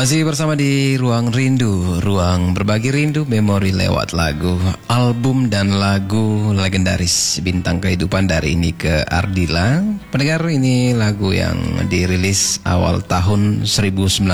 Masih bersama di Ruang Rindu, ruang berbagi rindu, memori lewat lagu, album dan lagu legendaris bintang kehidupan dari Nike Ardila. Pendengar, ini lagu yang dirilis awal tahun 1990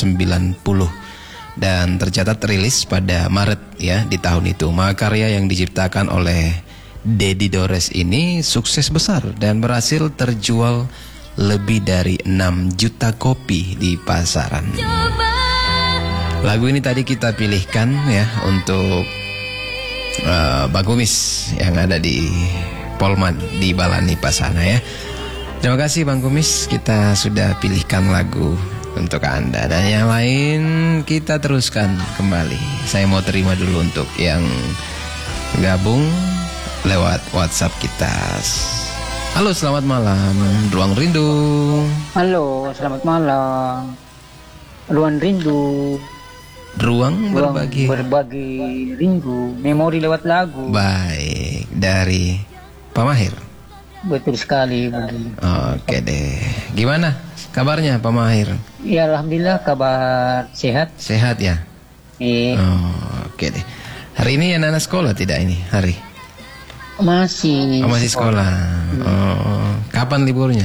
dan tercatat rilis pada Maret ya di tahun itu. Mahakarya yang diciptakan oleh Dedi Dores ini sukses besar dan berhasil terjual lebih dari 6 juta kopi di pasaran. Lagu ini tadi kita pilihkan ya untuk Bang Kumis yang ada di Polman di Balani Pasana ya. Terima kasih Bang Kumis, kita sudah pilihkan lagu untuk Anda. Dan yang lain kita teruskan kembali. Saya mau terima dulu untuk yang gabung lewat WhatsApp kita. Halo, selamat malam, Ruang Rindu. Halo, selamat malam, Ruang Rindu. Ruang berbagi rindu, memori lewat lagu. Baik, dari Pak Mahir. Betul sekali, Budi. Oke deh, gimana kabarnya Pak Mahir? Ya, alhamdulillah kabar sehat. Sehat ya? Iya. Oke deh. Hari ini anak-anak sekolah tidak ini hari? Masih. Masih sekolah. Kapan liburnya?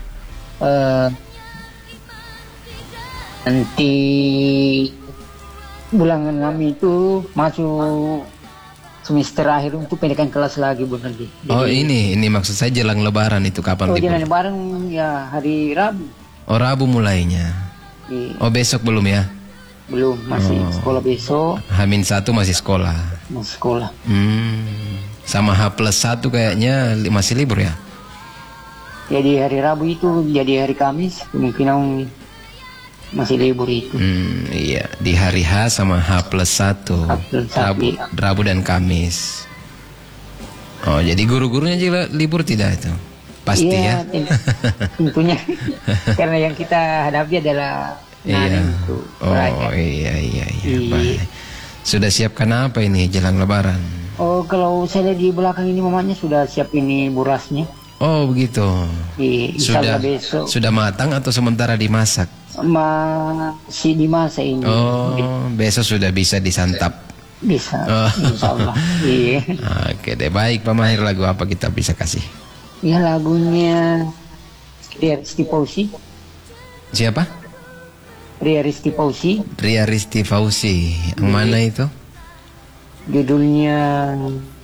Nanti bulan 6 itu masuk semester akhir untuk pendidikan kelas lagi, Bu nanti. Ini maksud saya jelang Lebaran itu kapan libur? Jelang Lebaran ya hari Rabu. Rabu mulainya. Iya. Besok belum ya? Belum, masih sekolah besok. H-1 masih sekolah. Masih sekolah. Sama H+1 kayaknya masih libur ya? Jadi hari Rabu itu jadi hari Kamis, kemungkinan masih libur itu. Iya, di hari H sama H+1. Rabu dan Kamis. Jadi guru-gurunya juga libur tidak itu? Pasti iya, ya? Tentunya. Karena yang kita hadapi adalah iya. Iya. Baik. Sudah siapkan apa ini jelang Lebaran? Kalau saya lihat di belakang ini mamanya sudah siap ini burasnya. Begitu. Sudah besok. Sudah matang atau sementara dimasak? Masih dimasak ini. Besok sudah bisa disantap. Bisa. Insya Allah. Iya. Oke deh, baik Pak Mahir, lagu apa kita bisa kasih? Ya, lagunya Ria Risti Fauzi. Siapa? Ria Risti Fauzi. Ria Risti Fauzi. Yang mana itu? Judulnya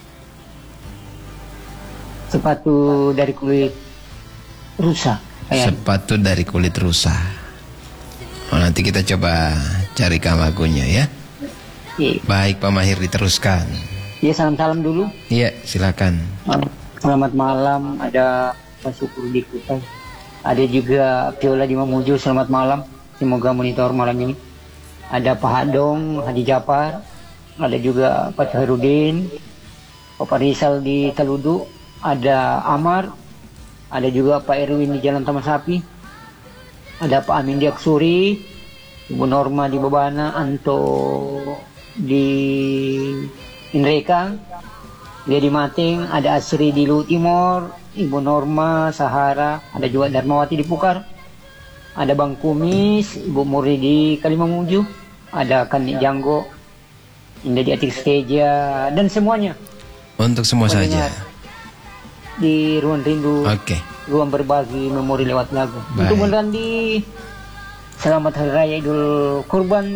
Sepatu dari Kulit Rusa. Sepatu dari Kulit Rusa. Nanti kita coba carikan lagunya ya. Baik Pak Mahir, diteruskan. Ya, salam-salam dulu. Iya, silakan. Selamat malam, ada Pak Syukur di Kutai. Ada juga Viola di Mamuju, selamat malam. Semoga monitor malam ini. Ada Pak Hadong, Haji Japar. Ada juga Pak Harudin, Pak Rizal di Taludu, ada Amar, ada juga Pak Erwin di Jalan Taman Sapi, ada Pak Amin di Aksuri, Ibu Norma di Bebana, Anto di Indreka, dia di Mating, ada Asri di Lu Timor, Ibu Norma, Sahara, ada juga Darmawati di Pukar, ada Bang Kumis, Ibu Muri di Kalimamuju, ada Kanik Janggo, Indah di Atik Steja, dan semuanya. Untuk semua saja di Ruang Rindu. Ruang berbagi memori lewat lagu. Baik. Untuk Melandi, selamat Hari Raya Idul Kurban.